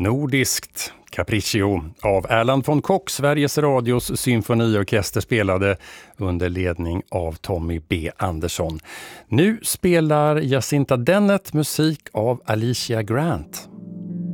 Nordiskt Capriccio av Erland von Kock, Sveriges Radios symfoniorkester, spelade under ledning av Tommy B. Andersson. Nu spelar Jacinta Dennett musik av Alicia Grant.